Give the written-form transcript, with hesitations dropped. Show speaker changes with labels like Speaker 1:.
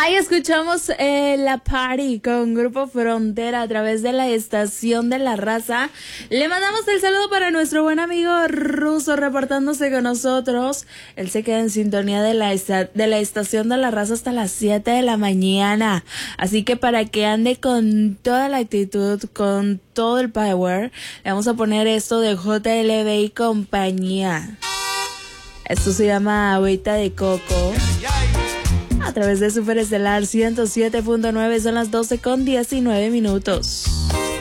Speaker 1: Ahí escuchamos la party con Grupo Frontera a través de la estación de la raza. Le mandamos el saludo para nuestro buen amigo Ruso reportándose con nosotros. Él se queda en sintonía de la estación de la raza hasta las 7 de la mañana. Así que para que ande con toda la actitud, con todo el power, le vamos a poner esto de JLB y compañía. Esto se llama Agüita de Coco. A través de Super Estelar 107.9 son las 12:19 minutos.